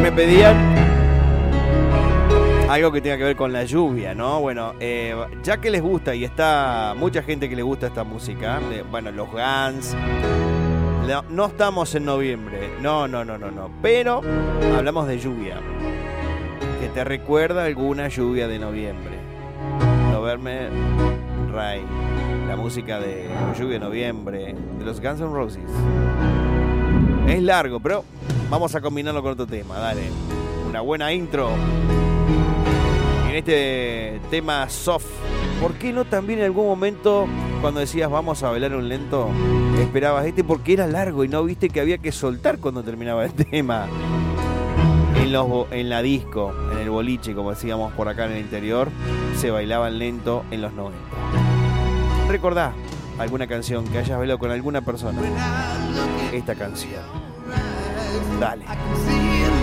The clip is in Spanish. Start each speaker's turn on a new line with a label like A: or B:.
A: me pedían algo que tenga que ver con la lluvia, ¿no? Bueno, ya que les gusta y está mucha gente que le gusta esta música, bueno, los Guns, no estamos en noviembre, no, pero hablamos de lluvia, que te recuerda alguna lluvia de noviembre. November Rain, la música de lluvia de noviembre, de los Guns N' Roses. Es largo, pero vamos a combinarlo con otro tema, dale. Una buena intro. En este tema soft, ¿por qué no también en algún momento cuando decías vamos a bailar un lento, esperabas porque era largo y no viste que había que soltar cuando terminaba el tema? En la disco, en el boliche, como decíamos por acá en el interior, se bailaban lento en los 90. ¿Recordás alguna canción que hayas bailado con alguna persona? Esta canción. Dale.